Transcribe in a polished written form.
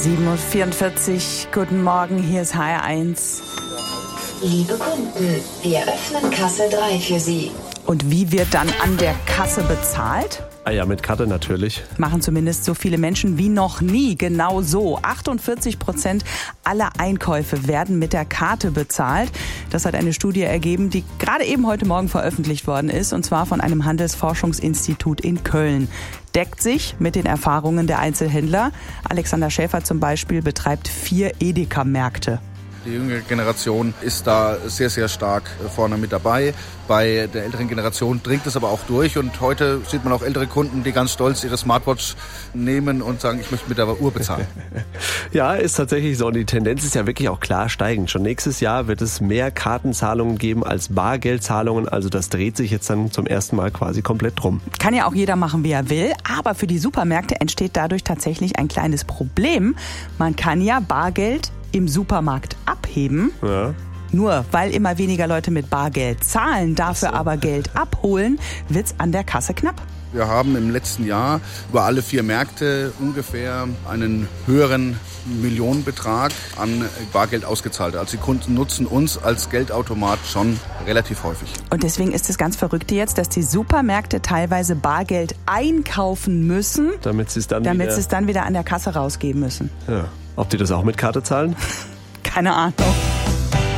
7:44 Uhr, guten Morgen, hier ist HR1. Liebe Kunden, wir öffnen Kasse 3 für Sie. Und wie wird dann an der Kasse bezahlt? Ah ja, mit Karte natürlich. Machen zumindest so viele Menschen wie noch nie. Genau so. 48% aller Einkäufe werden mit der Karte bezahlt. Das hat eine Studie ergeben, die gerade eben heute Morgen veröffentlicht worden ist. Und zwar von einem Handelsforschungsinstitut in Köln. Deckt sich mit den Erfahrungen der Einzelhändler. Alexander Schäfer zum Beispiel betreibt 4 Edeka-Märkte. Die jüngere Generation ist da sehr, sehr stark vorne mit dabei. Bei der älteren Generation dringt es aber auch durch. Und heute sieht man auch ältere Kunden, die ganz stolz ihre Smartwatch nehmen und sagen, ich möchte mit der Uhr bezahlen. Ja, ist tatsächlich so. Und die Tendenz ist ja wirklich auch klar steigend. Schon nächstes Jahr wird es mehr Kartenzahlungen geben als Bargeldzahlungen. Also das dreht sich jetzt dann zum ersten Mal quasi komplett drum. Kann ja auch jeder machen, wie er will. Aber für die Supermärkte entsteht dadurch tatsächlich ein kleines Problem. Man kann ja Bargeld im Supermarkt abheben. Ja. Nur weil immer weniger Leute mit Bargeld zahlen, dafür aber Geld abholen, wird's an der Kasse knapp. Wir haben im letzten Jahr über alle 4 Märkte ungefähr einen höheren Millionenbetrag an Bargeld ausgezahlt. Also die Kunden nutzen uns als Geldautomat schon relativ häufig. Und deswegen ist das ganz Verrückte jetzt, dass die Supermärkte teilweise Bargeld einkaufen müssen, Damit sie es dann wieder an der Kasse rausgeben müssen. Ja. Ob die das auch mit Karte zahlen? Keine Ahnung.